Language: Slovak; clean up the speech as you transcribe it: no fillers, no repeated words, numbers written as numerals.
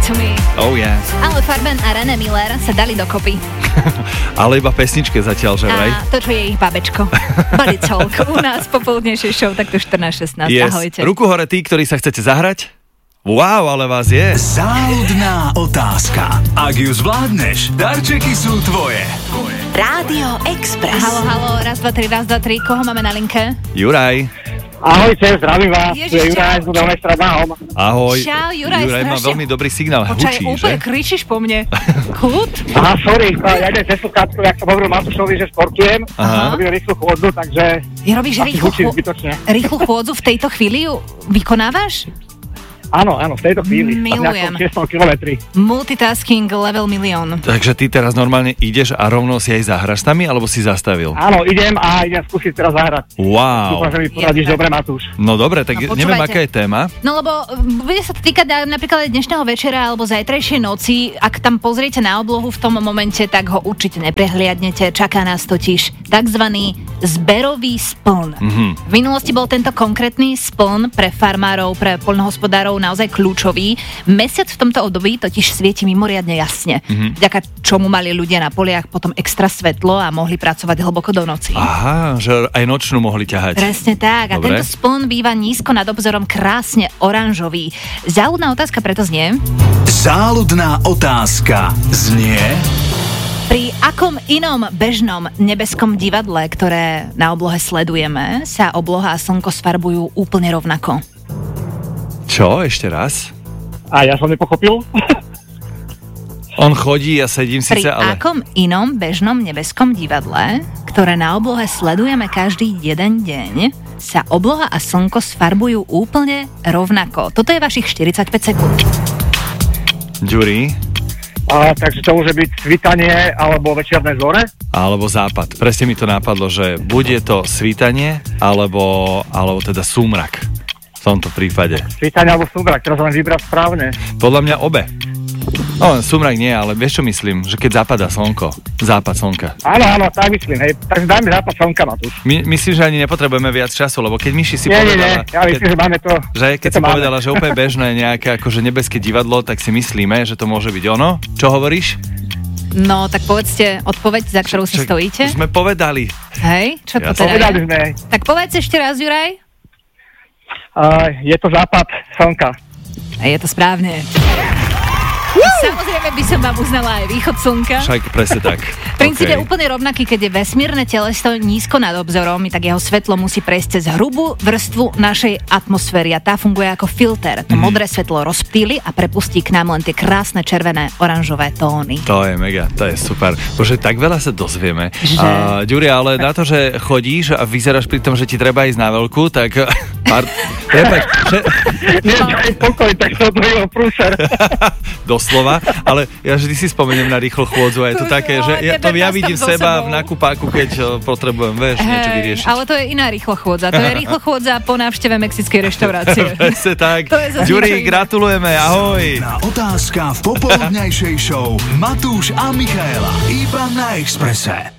to me. Oh yeah. Ale Farben a René Miller sa dali dokopy. Ale iba pesničke zatiaľ, že vraj? A to, čo je ich babečko. Body Talk u nás popoludnejšej show, takto 14.16. Yes. Ahojte. Ruku hore tí, ktorí sa chcete zahrať? Wow, ale vás je. Záľudná otázka. Ak ju zvládneš, darčeky sú tvoje. Rádio Express. Halo, raz, dva, tri. Koho máme na linke? Juraj. Ahojte, zdravím vás. Ježiš, Tu je Juraj z Budovnej Stradnáhom. Ahoj. Čau, Juraj, Juraj má strašne- veľmi dobrý signál. Počkaj, Hučí, úplne že? kričíš po mne. Kút? Aha, sorry, ja idem cez sluchátko, jak som hovoril Matúšovi, že športujem. Aha. Robím rýchlu chôdzu, takže Robíš asi hučím zbytočne. rýchlu chôdzu v tejto chvíli ju vykonávaš? Áno, v tejto chvíli. Milujem. Na 6 kilometri. Multitasking level milión. Takže ty teraz normálne ideš a rovno si aj zahraš tam, alebo si zastavil? Áno, idem skúsiť teraz zahrať. Wow. Dúfam, že mi poradíš Jasné. dobre, Matúš. No dobre, tak No, neviem, počúvajte. aká je téma. No lebo bude sa to týkať napríklad aj dnešného večera alebo zajtrajšej noci. Ak tam pozriete na oblohu v tom momente, tak ho určite neprehliadnete. Čaká nás totiž takzvaný zberový spln. V minulosti bol tento konkrétny spln pre farmárov, pre poľnohospodárov naozaj kľúčový. Mesiac v tomto období totiž svieti mimoriadne jasne. Vďaka čomu mali ľudia na poliach potom extra svetlo a mohli pracovať hlboko do noci. Aha, že aj nočnú mohli ťahať. Presne tak. A Dobre. tento spln býva nízko nad obzorom krásne oranžový. Záľudná otázka preto znie: Záľudná otázka znie... pri akom inom bežnom nebeskom divadle, ktoré na oblohe sledujeme, sa obloha a slnko sfarbujú úplne rovnako? Čo? Ešte raz? A ja som nepochopil. On chodí, ja sedím Pri síce, ale... akom inom bežnom nebeskom divadle, ktoré na oblohe sledujeme každý jeden deň, sa obloha a slnko sfarbujú úplne rovnako? Toto je vašich 45 sekúnd. Ďuri, Takže to môže byť svitanie alebo večerné zore. alebo západ. Presne mi to napadlo, že buď je to svítanie, alebo teda súmrak. V tomto prípade. Svitanie alebo súmrak, teraz len vybrať správne. Podľa mňa obe. No, súmrak nie, ale vieš čo myslím? Že keď zapadá slnko. Západ slnka. Áno, tak myslím, hej. Takže dajme západ slnka, Matúš. Myslím, že ani nepotrebujeme viac času, lebo keď Myši si Nie, povedala... ja myslím, že máme to... Keď si povedala, že úplne bežné nejaké akože nebeské divadlo, tak si myslíme, že to môže byť ono. Čo hovoríš? No, tak povedzte odpoveď, za ktorou si stojíte. Už sme povedali. Hej, čo to Ja teda Povedali je? sme, Tak povedz ešte raz, Juraj. je to západ slnka. A je to správne. Samozrejme by som vám uznala aj východ slnka. Však presne tak. Princíp je OK. úplne rovnaký, keď je vesmírne teleso nízko nad obzorom, tak jeho svetlo musí prejsť cez hrubú vrstvu našej atmosféry a tá funguje ako filter. To modré svetlo rozptýli a prepustí k nám len tie krásne červené, oranžové tóny. To je mega, to je super. Bože, tak veľa sa dozvieme. Že? Ďuri, ale na to, že chodíš a vyzeráš pri tom, že ti treba ísť na veľkú, tak... Prepáč, Daj pokoj, tak to je prúser. doslova, ale ja vždy si spomeniem na rýchlo chôdzu a je to také, že ja vidím seba v nakupáku, keď potrebujem, vieš, niečo vyriešiť. Ale to je iná rýchlo chôdza. To je rýchlo chôdza po návšteve mexickej reštaurácie. Presne tak. To je zase Ďuri, niečo iné. gratulujeme, ahoj. Na otázka v popoludňajšej show Matúš a Michaela. Iba na Expresse.